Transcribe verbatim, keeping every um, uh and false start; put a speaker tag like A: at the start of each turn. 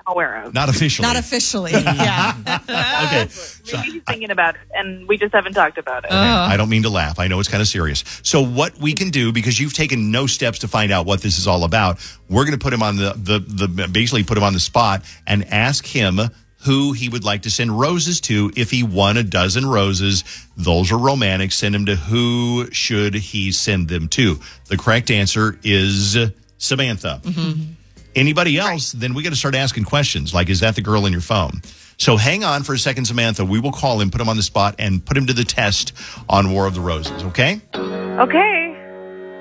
A: aware of.
B: Not officially.
C: Not officially. Yeah.
B: Okay. So,
A: Maybe he's thinking about it, and we just haven't talked about it.
B: okay. I don't mean to laugh. I know it's kind of serious. So what we can do, because you've taken no steps to find out what this is all about, we're going to put him on the, the, the, basically put him on the spot and ask him who he would like to send roses to. If he won a dozen roses, those are romantic. Send them to who should he send them to? The correct answer is Samantha. Mm-hmm. Anybody else, then we got to start asking questions like, is that the girl in your phone? So hang on for a second, Samantha. We will call him, put him on the spot, and put him to the test on War of the Roses, okay?
A: Okay.